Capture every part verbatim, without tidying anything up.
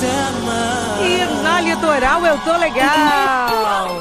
E na Litoral eu tô legal.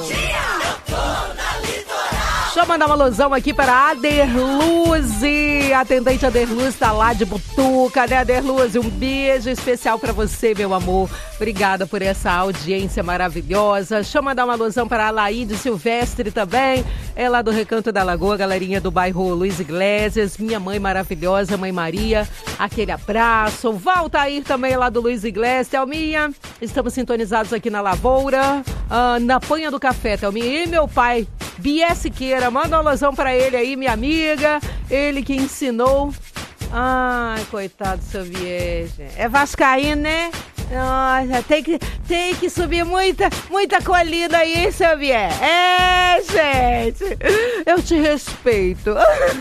Deixa eu mandar uma alusão aqui para a Aderluze. A atendente Aderluze tá lá de Butuca, né, Aderluze? Um beijo especial para você, meu amor. Obrigada por essa audiência maravilhosa. Deixa eu mandar uma alusão para a Laíde Silvestre também. É lá do Recanto da Lagoa, galerinha do bairro Luiz Iglesias. Minha mãe maravilhosa, mãe Maria. Aquele abraço. Valtair também lá do Luiz Iglesias. Thelminha, estamos sintonizados aqui na Lavoura, uh, na Panha do Café, Thelminha. E meu pai, Bié Siqueira, manda uma alusão pra ele aí, minha amiga. Ele que ensinou. Ai, coitado do seu Bié. É vascaíno, né? Nossa, tem que, tem que subir muita, muita colina aí, seu Bié. É, gente. Eu te respeito.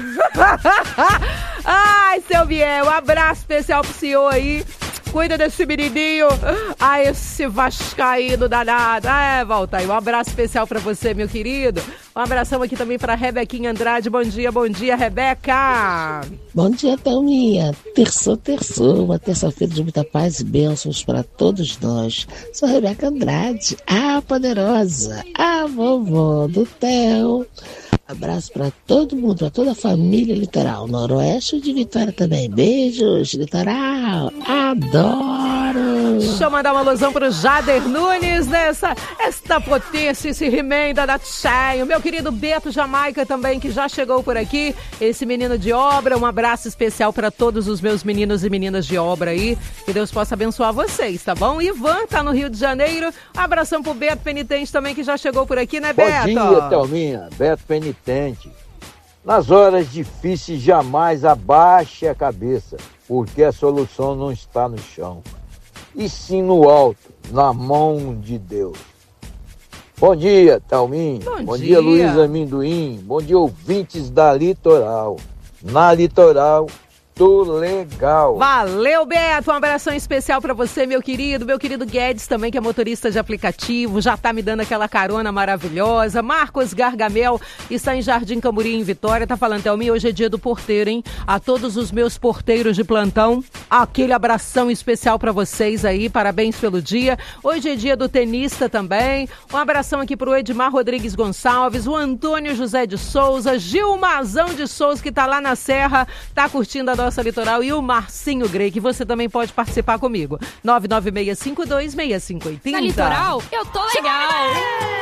Ai, seu Bié, um abraço especial pro senhor aí. Cuida desse menininho. Ah, esse vascaíno danado. É, volta aí. Um abraço especial pra você, meu querido. Um abração aqui também pra Rebequinha Andrade. Bom dia, bom dia, Rebeca. Bom dia, Thelminha. Terçou, terçou. Uma terça-feira de muita paz e bênçãos para todos nós. Sou Rebeca Andrade, a poderosa, a vovó do Theo. Abraço para todo mundo, para toda a família Litoral, Noroeste de Vitória também. Beijos, Litoral. Adoro! Deixa eu mandar uma alusão pro Jader Nunes nessa esta potência, esse remenda da Tchain. O meu querido Beto Jamaica também, que já chegou por aqui. Esse menino de obra, um abraço especial para todos os meus meninos e meninas de obra aí. Que Deus possa abençoar vocês, tá bom? Ivan tá no Rio de Janeiro. Um abração pro Beto Penitente também, que já chegou por aqui, né, Beto? Bom dia, Thelminha. Beto Penitente. Nas horas difíceis, jamais abaixe a cabeça, porque a solução não está no chão, e sim no alto, na mão de Deus. Bom dia, Thelminha. Bom, Bom dia, dia Luiz Amendoim. Bom dia, ouvintes da Litoral. Na Litoral, tô legal. Valeu, Beto. Um abração especial pra você, meu querido. Meu querido Guedes também, que é motorista de aplicativo, já tá me dando aquela carona maravilhosa. Marcos Gargamel está em Jardim Camburi, em Vitória. Tá falando, Thelminha, hoje é dia do porteiro, hein? A todos os meus porteiros de plantão, aquele abração especial pra vocês aí. Parabéns pelo dia. Hoje é dia do tenista também. Um abração aqui pro Edmar Rodrigues Gonçalves, o Antônio José de Souza, Gilmazão de Souza, que tá lá na Serra, tá curtindo a nossa Litoral, e o Marcinho Grey, que você também pode participar comigo. nove nove seis cinco dois seis cinco oito zero. Na Litoral, eu tô legal.